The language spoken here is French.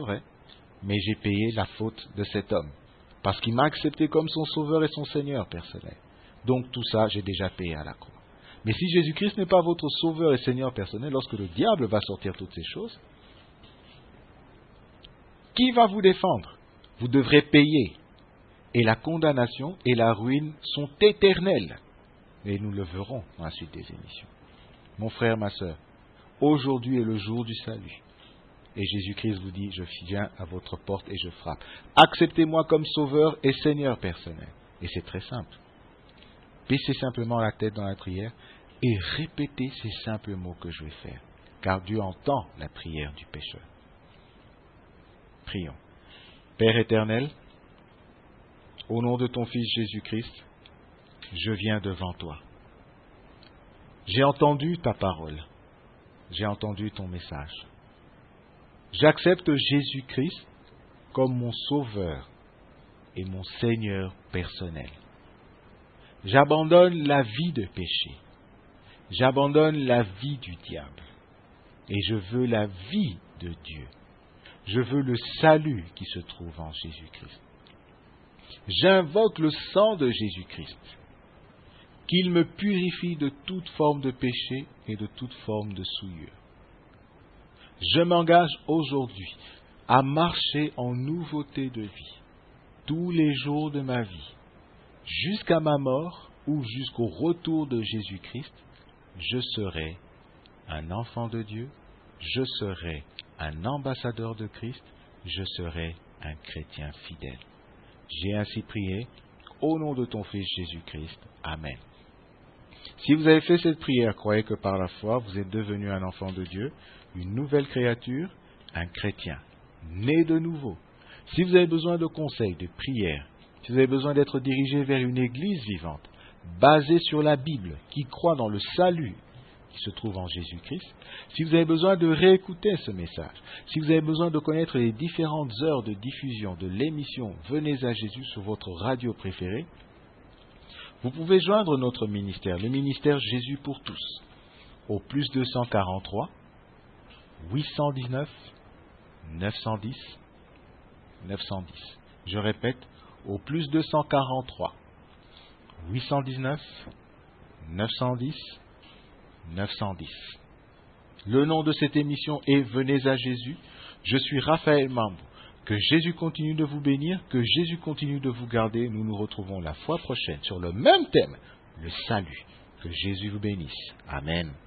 vrai, mais j'ai payé la faute de cet homme, parce qu'il m'a accepté comme son sauveur et son Seigneur personnel. Donc tout ça, j'ai déjà payé à la croix. Mais si Jésus-Christ n'est pas votre sauveur et Seigneur personnel, lorsque le diable va sortir toutes ces choses, qui va vous défendre? Vous devrez payer. Et la condamnation et la ruine sont éternelles. Et nous le verrons dans la suite des émissions. Mon frère, ma sœur, aujourd'hui est le jour du salut. Et Jésus-Christ vous dit, je viens à votre porte et je frappe. Acceptez-moi comme sauveur et Seigneur personnel. Et c'est très simple. Baissez simplement la tête dans la prière et répétez ces simples mots que je vais faire. Car Dieu entend la prière du pécheur. Prions. Père éternel, au nom de ton Fils Jésus-Christ, je viens devant toi. J'ai entendu ta parole. J'ai entendu ton message. J'accepte Jésus-Christ comme mon sauveur et mon Seigneur personnel. J'abandonne la vie de péché. J'abandonne la vie du diable. Et je veux la vie de Dieu. Je veux le salut qui se trouve en Jésus-Christ. J'invoque le sang de Jésus-Christ, qu'il me purifie de toute forme de péché et de toute forme de souillure. Je m'engage aujourd'hui à marcher en nouveauté de vie, tous les jours de ma vie, jusqu'à ma mort ou jusqu'au retour de Jésus-Christ. Je serai un enfant de Dieu, je serai un ambassadeur de Christ, je serai un chrétien fidèle. J'ai ainsi prié au nom de ton Fils Jésus-Christ. Amen. Si vous avez fait cette prière, croyez que par la foi, vous êtes devenu un enfant de Dieu, une nouvelle créature, un chrétien, né de nouveau. Si vous avez besoin de conseils, de prières, si vous avez besoin d'être dirigé vers une église vivante, basée sur la Bible, qui croit dans le salut qui se trouve en Jésus-Christ, si vous avez besoin de réécouter ce message, si vous avez besoin de connaître les différentes heures de diffusion de l'émission Venez à Jésus sur votre radio préférée, vous pouvez joindre notre ministère, le ministère Jésus pour tous, au plus 243 819 910 910. Je répète, au plus 243 819 910 910. Le nom de cette émission est Venez à Jésus. Je suis Raphaël Mambou. Que Jésus continue de vous bénir, que Jésus continue de vous garder. Nous nous retrouvons la fois prochaine sur le même thème, le salut. Que Jésus vous bénisse. Amen.